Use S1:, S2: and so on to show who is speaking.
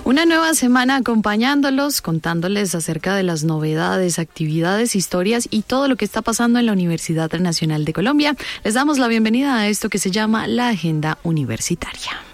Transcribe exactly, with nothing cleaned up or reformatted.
S1: Una nueva semana acompañándolos, contándoles acerca de las novedades, actividades, historias y todo lo que está pasando en la Universidad Nacional de Colombia. Les damos la bienvenida a esto que se llama la Agenda Universitaria.